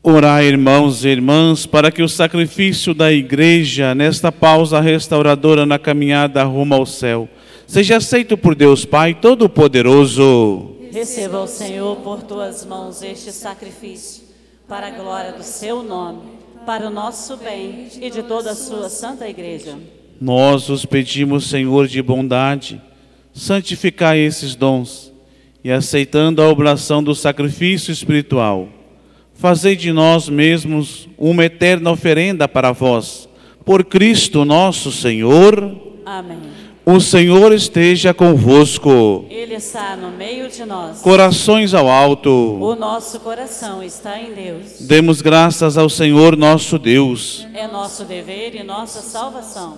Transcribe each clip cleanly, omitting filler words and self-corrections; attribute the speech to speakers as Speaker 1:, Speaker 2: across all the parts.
Speaker 1: Orai, irmãos e irmãs, para que o sacrifício da Igreja, nesta pausa restauradora na caminhada rumo ao céu, seja aceito por Deus Pai Todo-Poderoso.
Speaker 2: Receba o Senhor por tuas mãos este sacrifício, para a glória do seu nome, para o nosso bem e de toda a sua santa Igreja.
Speaker 1: Nós os pedimos, Senhor de bondade, santificai esses dons e, aceitando a oblação do sacrifício espiritual, fazei de nós mesmos uma eterna oferenda para vós, por Cristo nosso Senhor.
Speaker 2: Amém.
Speaker 1: O Senhor esteja convosco.
Speaker 2: Ele está no meio de nós.
Speaker 1: Corações ao alto.
Speaker 2: O nosso coração está em Deus.
Speaker 1: Demos graças ao Senhor nosso Deus.
Speaker 2: É nosso dever e nossa salvação.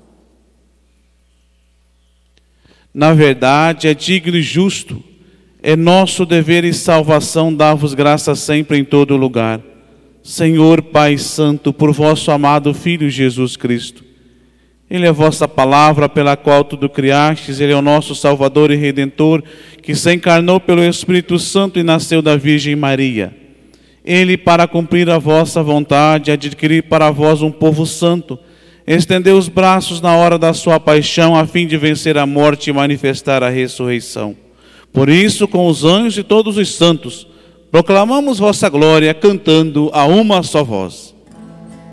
Speaker 1: Na verdade, é digno e justo. É nosso dever e salvação dar-vos graças sempre em todo lugar. Senhor Pai Santo, por vosso amado Filho Jesus Cristo. Ele é a vossa palavra pela qual tudo criastes. Ele é o nosso Salvador e Redentor, que se encarnou pelo Espírito Santo e nasceu da Virgem Maria. Ele, para cumprir a vossa vontade, adquirir para vós um povo santo, estendeu os braços na hora da sua paixão, a fim de vencer a morte e manifestar a ressurreição. Por isso, com os anjos e todos os santos, proclamamos vossa glória, cantando a uma só voz.